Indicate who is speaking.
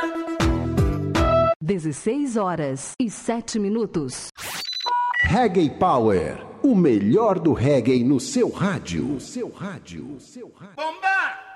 Speaker 1: 16h07.
Speaker 2: Reggae Power, o melhor do reggae no seu rádio.
Speaker 3: Bomba!